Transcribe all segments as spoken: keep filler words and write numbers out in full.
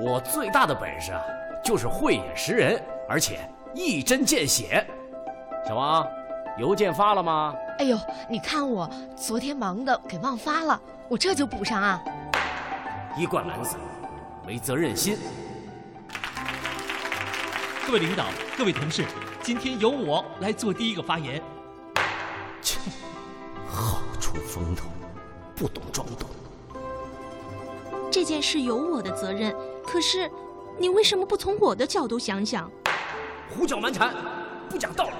我最大的本事啊，就是慧眼识人，而且一针见血。小王，邮件发了吗？ 哎呦，你看我昨天忙的给忘发了，我这就补上啊。 一贯懒散，没责任心。 各位领导，各位同事，今天由我来做第一个发言。 切，好出风头，不懂装懂。 这件事有我的责任，可是你为什么不从我的角度想想？ 胡搅蛮缠，不讲道理。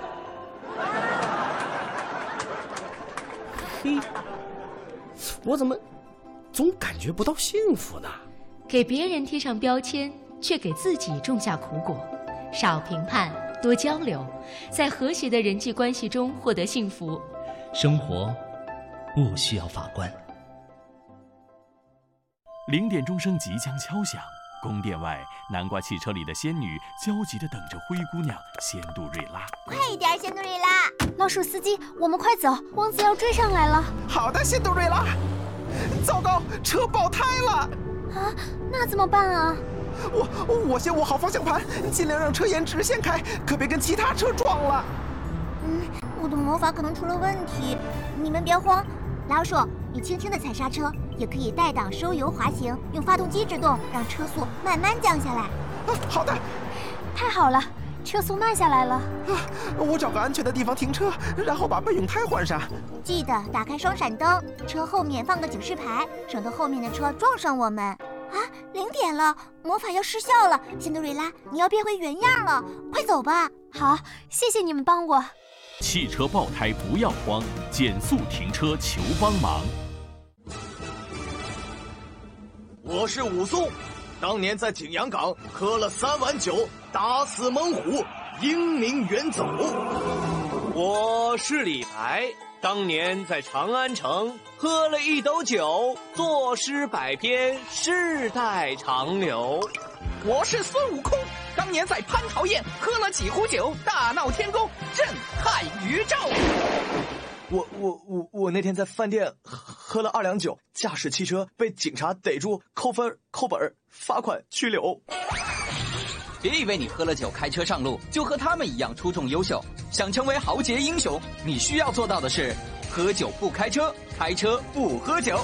嘿，我怎么总感觉不到幸福呢？ 给别人贴上标签，却给自己种下苦果。少评判，多交流，在和谐的人际关系中获得幸福。 生活不需要法官。 零点钟声即将敲响，宫殿外，南瓜汽车里的仙女焦急地等着灰姑娘仙杜瑞拉。 快一点，仙杜瑞拉！老鼠司机，我们快走，王子要追上来了。 好的，仙杜瑞拉。糟糕，车爆胎了！ 啊，那怎么办啊？ 我我先握好方向盘，尽量让车沿直线开，可别跟其他车撞了。 嗯，我的魔法可能出了问题，你们别慌。老鼠，你轻轻地踩刹车，也可以带档收油滑行，用发动机制动，让车速慢慢降下来。 啊，好的。 太好了，车速慢下来了。 啊，我找个安全的地方停车，然后把备用胎换上。 记得打开双闪灯，车后面放个警示牌，省得后面的车撞上我们。啊，零点了，魔法要失效了，仙杜瑞拉，你要变回原样了，快走吧。好，谢谢你们帮我。 汽车爆胎不要慌，减速停车求帮忙。 我是武松，当年在景阳岗喝了三碗酒，打死猛虎，英名远走。 我是李白，当年在长安城喝了一斗酒，作诗百篇，世代长流。 我是孙悟空，当年在蟠桃宴喝了几壶酒，大闹天宫，震撼宇宙。 我我我我那天在饭店喝了二两酒，驾驶汽车被警察逮住，扣分扣本罚款拘留。 别以为你喝了酒开车上路就和他们一样出众优秀，想成为豪杰英雄，你需要做到的是喝酒不开车，开车不喝酒。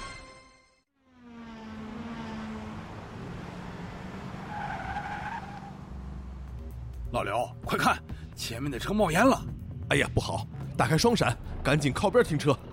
老刘，快看，前面的车冒烟了！ 哎呀，不好，打开双闪，赶紧靠边停车，